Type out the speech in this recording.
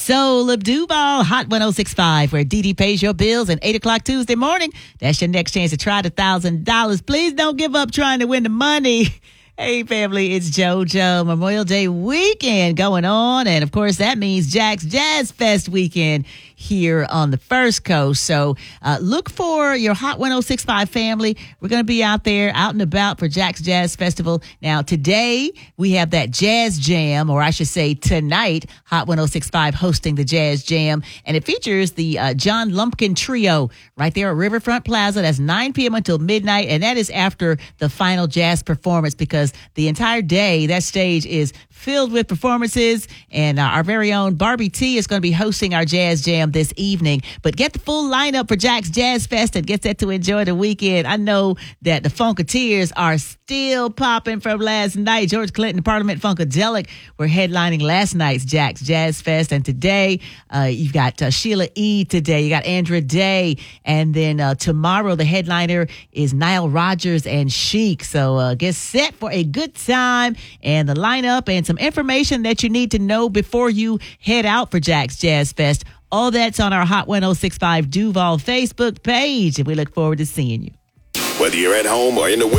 Soul of Duval, Hot 106.5, where Dee Dee pays your bills and 8 o'clock Tuesday morning. That's your next chance to try the $1,000. Please don't give up trying to win the money. Hey, family, it's JoJo. Memorial Day weekend going on. And, of course, that means Jack's Jazz Fest weekend here on the First Coast. So look for your Hot 106.5 family. We're going to be out there, out and about for Jack's Jazz Festival. Now, today we have that Jazz Jam, or I should say tonight, Hot 106.5 hosting the Jazz Jam. And it features the John Lumpkin Trio right there at Riverfront Plaza. That's 9 p.m. until midnight. And that is after the final jazz performance, because the entire day, that stage is filled with performances. And our very own Barbie T is going to be hosting our Jazz Jam this evening. But get the full lineup for Jack's Jazz Fest and get set to enjoy the weekend. I know that the Funketeers are still popping from last night. George Clinton, Parliament Funkadelic were headlining last night's Jack's Jazz Fest. And today, you've got Sheila E. today. You got Andra Day. And then tomorrow, the headliner is Nile Rodgers and Chic. So get set for a good time, and the lineup and some information that you need to know before you head out for Jack's Jazz Fest. All that's on our Hot 106.5 Duval Facebook page, and we look forward to seeing you. Whether you're at home or in the